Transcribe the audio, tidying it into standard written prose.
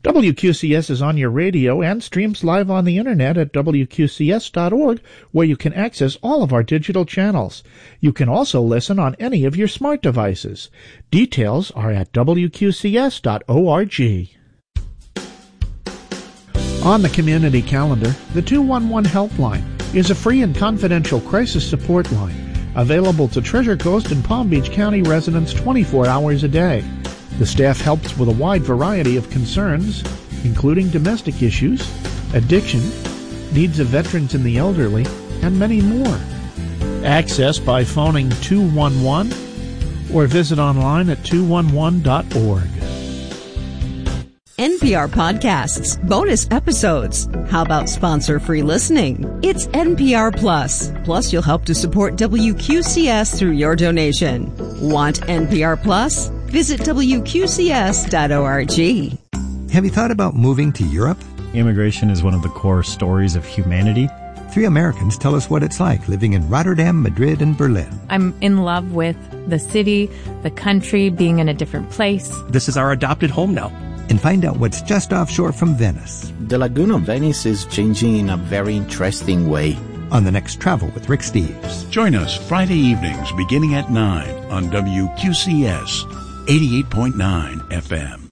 WQCS is on your radio and streams live on the internet at WQCS.org, where you can access all of our digital channels. You can also listen on any of your smart devices. Details are at WQCS.org. On the community calendar, the 211 Helpline is a free and confidential crisis support line available to Treasure Coast and Palm Beach County residents 24 hours a day. The staff helps with a wide variety of concerns, including domestic issues, addiction, needs of veterans and the elderly, and many more. Access by phoning 211 or visit online at 211.org. NPR Podcasts, bonus episodes. How about sponsor-free listening? It's NPR Plus. Plus, you'll help to support WQCS through your donation. Want NPR Plus? Visit WQCS.org. Have you thought about moving to Europe? Immigration is one of the core stories of humanity. 3 Americans tell us what it's like living in Rotterdam, Madrid, and Berlin. I'm in love with the city, the country, being in a different place. This is our adopted home now. And find out what's just offshore from Venice. The Lagoon of Venice is changing in a very interesting way. On the next Travel with Rick Steves. Join us Friday evenings beginning at 9 on WQCS 88.9 FM.